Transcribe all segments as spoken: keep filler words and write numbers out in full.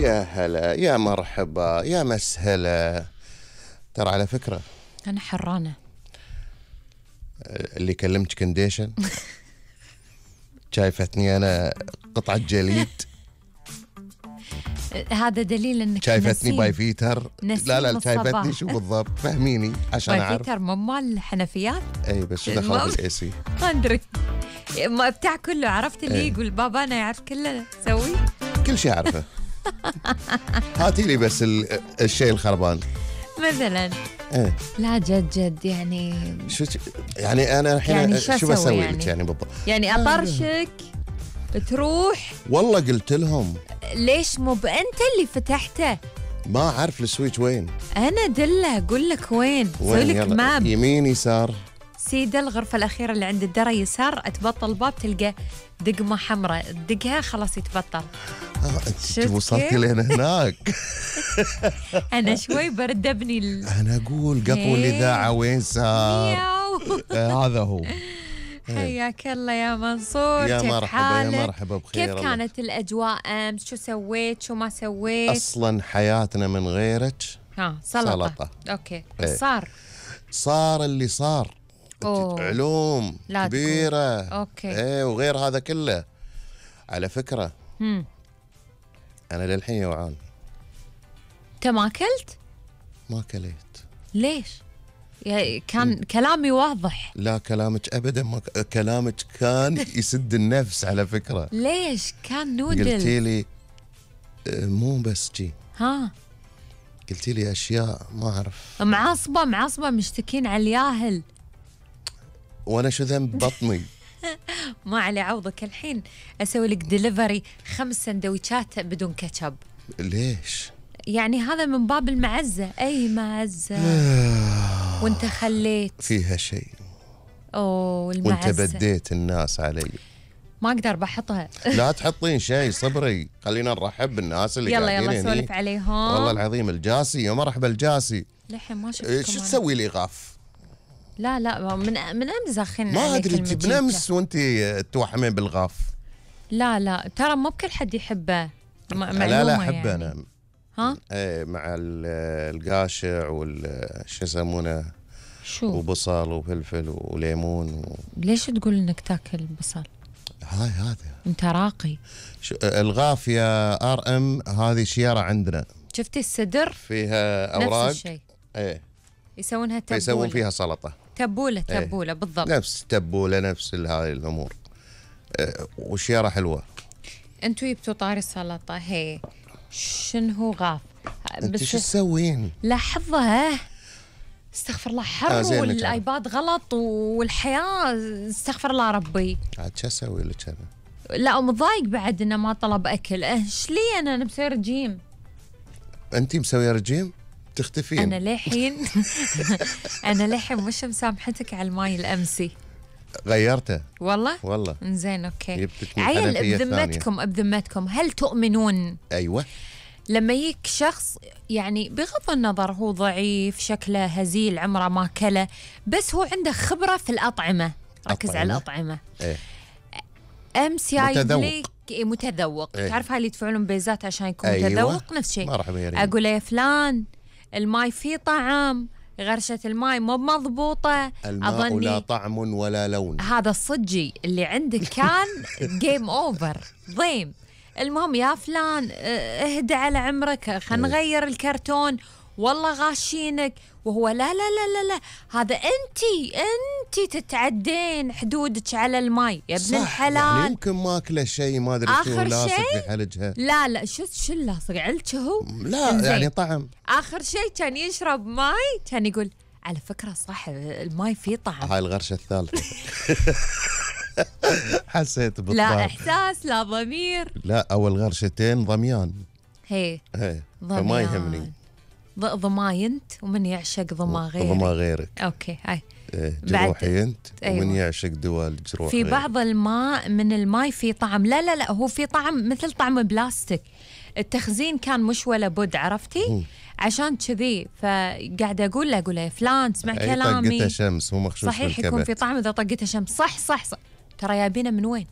يا هلا يا مرحبا يا مسهلا. ترى على فكرة أنا حرانة. اللي كلمت كنديشن شايفتني أنا قطعة جليد. هذا دليل انك شايفتني باي فيتر. لا لا شايفتني شو بالضبط؟ فهميني عشان اعرف. باي فيتر مو مال الحنفيات؟ اي بس شو دخل بالاي سي؟ ما ادري ما بتاع كله. عرفت اللي ايه. يقول بابانا يعرف كله سوي كل شيء اعرفه. هاتي لي بس الشيء الخربان مثلا. ايه. لا جد جد يعني شو يعني انا الحين يعني شو, شو بسوي يعني؟ لك يعني بالضبط؟ يعني اطرشك تروح. والله قلت لهم ليش مو انت اللي فتحته؟ ما اعرف السويتش وين. انا دله اقول لك وين. سوي لك ماب. يمين يسار. سيدة الغرفة الأخيرة اللي عند الدرة يسار، تبطل الباب تلقى دقمة حمراء، تدقها خلاص يتبطل. آه انت وصلتي لين هناك. أنا شوي بردبني ال... أنا أقول قطو الإذاعة وين سار. آه هذا هو. حياك الله يا منصور. يا كيف مرحبا حالك؟ يا مرحبا بخير. كيف كانت الأجواء أمس؟ شو سويت شو ما سويت؟ أصلا حياتنا من غيرك ها سلطة, سلطة. أوكي ايه. صار صار اللي صار. أوه. علوم كبيرة. أوكي. ايه وغير هذا كله. على فكرة هم. أنا للحين جوعان. أنت ما أكلت؟ ما كليت. ليش؟ يعني كان م. كلامي واضح. لا كلامك أبدا ما ك... كلامك كان يسد النفس على فكرة. ليش؟ كان نودل. قلتي لي مو بس جي. ها قلتي لي أشياء ما أعرف. معصبة معصبة مشتكين على الياهل. وانا شو ذنب بطني؟ ما علي عوضك. الحين اسوي لك ديليفري خمس سندويشات بدون كاتشب. ليش؟ يعني هذا من باب المعزة. اي معزة. وانت خليت فيها شيء. اوه المعزة. وانت بديت الناس علي. ما اقدر بحطها. لا تحطين شيء صبري. خلينا نرحب بالناس اللي يلا قاعدين. يلا سولف عليهم. والله العظيم الجاسي يا مرحبا الجاسي. لحين ما شفت. إيه شو تسوي لي غاف؟ لا لا من من امس زاخين ما ادري انت من امس وانت توحمين بالغاف. لا لا ترى مو بكل حد يحبه. لا لا احبه يعني. انا ها ايه مع القاشع وال شو يسمونه شو وبصل وفلفل وليمون و... ليش تقول انك تاكل بصل؟ هاي هذا انت راقي. الغاف يا ار ام هذه شياره عندنا. شفتي الصدر فيها اوراق. نفس الشيء. ايه يسوونها تبوله. يسوون فيها سلطه. تبوله تبوله ايه. بالضبط. نفس تبوله نفس هذه الامور. ايه وشياره حلوه. انتوا جبتوا طاري السلطه. هي شنو هو غاف؟ انت شو تسوين؟ لحظه استغفر الله. حر آه والايباد غلط والحياه استغفر الله ربي. عاد شو اسوي لك انا؟ لا ومضايق بعد انه ما طلب اكل. ايش لي انا انا مسوي رجيم. انت مسويه رجيم؟ تختفين. انا للحين انا للحين مش مسامحتك على الماي الامسي. غيرته والله والله. انزين اوكي. عيل بذمتكم بذمتكم هل تؤمنون ايوه لما يجيك شخص يعني بغض النظر هو ضعيف شكله هزيل عمره ما كله بس هو عنده خبرة في الأطعمة. ركز أطعمة. على الأطعمة. ايه. أمس جايب لي متذوق, متذوق. إيه. تعرف هاي اللي يدفعون بيزات عشان يكون أيوة. متذوق نفس شيء. أقول يا فلان الماي فيه طعم غرشة الماي مو مضبوطة. الماء لا طعم ولا لون. هذا الصجي اللي عندك كان جيم أوفر ضيم. المهم يا فلان اهدى على عمرك خلينا نغير الكرتون والله غاشينك. وهو لا لا لا لا لا هذا انتي انتي تتعدين حدودك على الماي يا ابن الحلال. يعني يمكن ماكله شيء ما ادري شو لاصق في حلجها. لا لا شو شو لاصق علك هو؟ لا انزين. يعني طعم. اخر شيء كان يشرب ماي كان يقول على فكره صح الماي فيه طعم. هاي الغرشه الثالثه. حسيت بالطعم. لا احساس لا ضمير. لا اول غرشتين ضميان. هي هي فما يهمني. ضماي انت ومن يعشق ضما غيرك. ضما غيرك. اوكي هاي. إيه جروحي انت. أيوة. ومن يعشق دول الجروح. في بعض الماء من الماء في طعم. لا لا لا هو في طعم مثل طعم بلاستيك. التخزين كان مش ولا بد عرفتي. م. عشان كذي فقاعد اقول له اقول له يا فلان اسمع كلامي. طقته شمس مو مخشوش صحيح يكون في طعم اذا طقته شمس. صح صح صح. ترى جايبينه من وين؟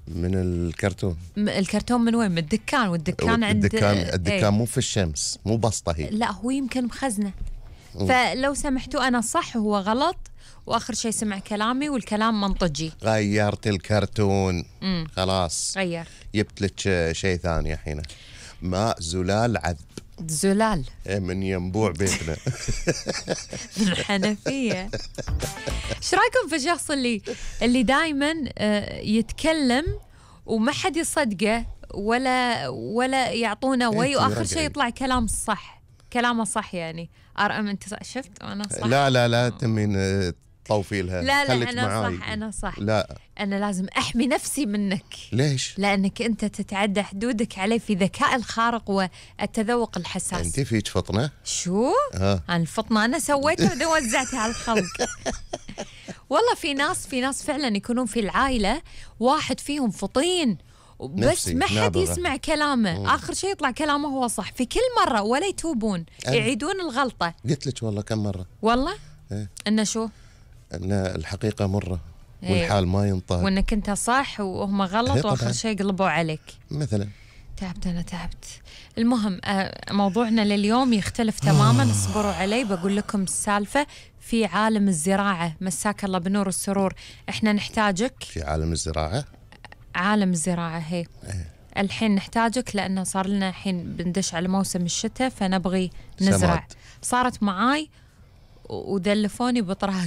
من الكرتون. م- الكرتون من وين؟ من الدكان، والدكان عند الدكان إيه. الدكان مو في الشمس، مو بسطة هي. لا هو يمكن مخزنه. فلو سمحتوا أنا صح وهو غلط، وآخر شيء سمع كلامي والكلام منطقي. غيرت الكرتون. مم. خلاص غير. جبت لك شيء ثاني الحين. ماء زلال عذب زلال من ينبوع بيتنا. من الحنفية. ايش رايكم في الشخص اللي اللي دائما يتكلم وما حد يصدقه ولا ولا يعطونا وي، واخر شيء يطلع كلام صح، كلامه صح يعني. ار ام انت شفت انا صح؟ لا لا لا تمين طوفي لها. لا لا انا معاي. صح انا صح. لا انا لازم احمي نفسي منك. ليش؟ لانك انت تتعدى حدودك علي في ذكاء الخارق والتذوق الحساس. انت فيك فطنه؟ شو؟ ها. عن الفطنه انا سويتها وبعدين وزعتها على الخلق. والله في ناس في ناس فعلا يكونون في العائله واحد فيهم فطين بس ما حد نابغة. يسمع كلامه. مم. اخر شيء يطلع كلامه هو صح في كل مره ولا يتوبون. أه. يعيدون الغلطه. قلت لك والله كم مره. والله إيه؟ انه شو؟ ان الحقيقه مره إيه. والحال ما ينطق. وانك انت صح وهم غلط، إيه واخر طبعاً. شيء قلبوا عليك. مثلا تعبت أنا تعبت. المهم آه، موضوعنا لليوم يختلف تماما، اصبروا علي بقول لكم السالفة. في عالم الزراعة، مساك الله بنور السرور، احنا نحتاجك. في عالم الزراعه. عالم الزراعة هي الحين نحتاجك، لأنه صار لنا الحين بندش على موسم الشتاء فنبغي نزرع. سماد. صارت معاي و- ودلفوني بطراق.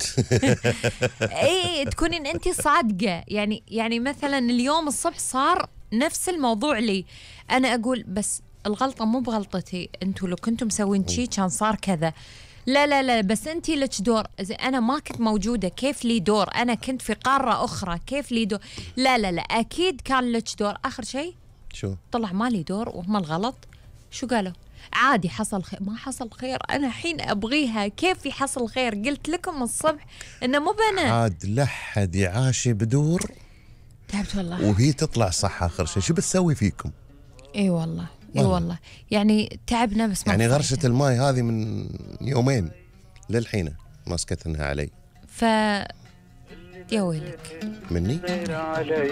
اي تكونين انت صادقه يعني. يعني مثلا اليوم الصبح صار نفس الموضوع لي. انا اقول بس الغلطه مو بغلطتي، انتوا لو كنتم مسوين شي كان صار كذا. لا لا لا بس انت لك دور. زي انا ما كنت موجوده، كيف لي دور؟ انا كنت في قاره اخرى، كيف لي دور؟ لا لا لا اكيد كان لك دور. اخر شيء شو؟ طلع مالي دور وهم الغلط. شو قالوا؟ عادي حصل خير. ما حصل خير، انا الحين ابغيها. كيف يحصل خير؟ قلت لكم الصبح انه مو بنا. عاد لحد يعاشي بدور. تعبت والله. وهي تطلع صح اخر شيء. شو بتسوي فيكم؟ اي والله اي والله. والله يعني تعبنا بس ما يعني فايدة. غرشة الماي هذه من يومين للحين ماسكتنها علي. ف يا ويلك مني.